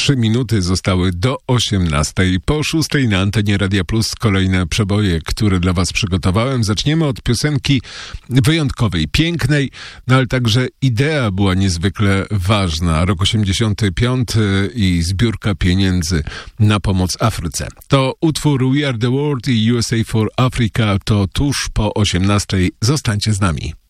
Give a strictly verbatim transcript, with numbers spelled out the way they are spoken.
Trzy minuty zostały do osiemnastej. Po szóstej na antenie Radia Plus kolejne przeboje, które dla was przygotowałem. Zaczniemy od piosenki wyjątkowej, pięknej, no ale także idea była niezwykle ważna. Rok osiemdziesiąty piąty i zbiórka pieniędzy na pomoc Afryce. To utwór We Are The World i U S A for Africa, to tuż po osiemnastej. Zostańcie z nami.